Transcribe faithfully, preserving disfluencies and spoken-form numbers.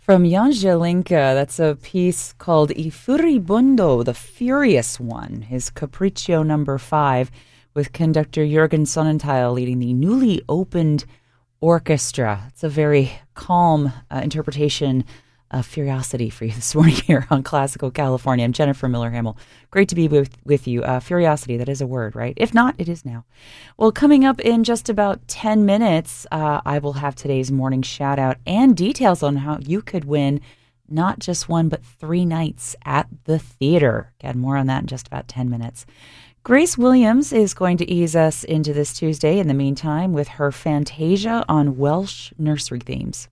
From Jan Jelinka, that's a piece called I Furibundo, the Furious One, his Capriccio number five, with conductor Jürgen Sonnenthal leading the newly opened orchestra. It's a very calm uh, interpretation of Furiosity for you this morning here on Classical California. I'm Jennifer Miller-Hamill. Great to be with, with you. Uh, Furiosity, that is a word, right? If not, it is now. Well, coming up in just about ten minutes, uh, I will have today's morning shout out and details on how you could win not just one, but three nights at the theater. Again, more on that in just about ten minutes. Grace Williams is going to ease us into this Tuesday in the meantime with her Fantasia on Welsh nursery themes.